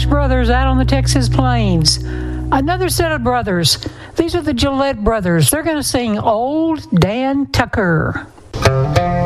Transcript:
Amish brothers out on the Texas plains. Another set of brothers. These are the Gillette brothers. They're going to sing Old Dan Tucker.